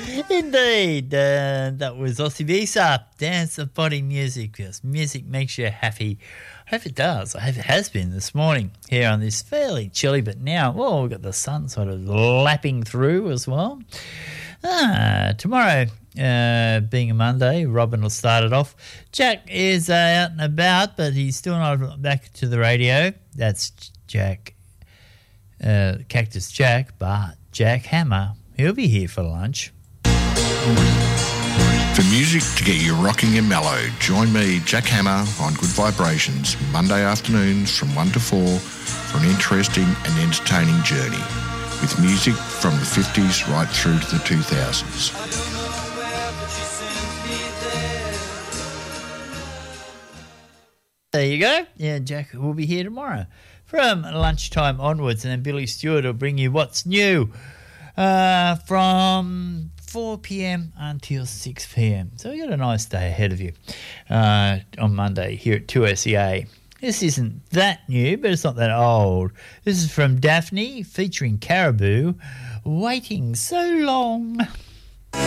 Indeed, that was Ossie Bisa, Dance of Body Music, because music makes you happy. I hope it does. I hope it has been this morning here on this fairly chilly, but now, well, we've got the sun sort of lapping through as well. Tomorrow, being a Monday, Robin will start it off. Jack is out and about, but he's still not back to the radio. That's Jack, Cactus Jack, but Jack Hammer, he'll be here for lunch. For music to get you rocking and mellow, join me, Jack Hammer, on Good Vibrations, Monday afternoons from 1 to 4 for an interesting and entertaining journey with music from the 50s right through to the 2000s. There you go. Yeah, Jack will be here tomorrow from lunchtime onwards, and then Billy Stewart will bring you what's new from 4 p.m. until 6 p.m. So you got a nice day ahead of you on Monday here at 2SEA. This isn't that new, but it's not that old. This is from Daphne featuring Caribou, Waiting So Long.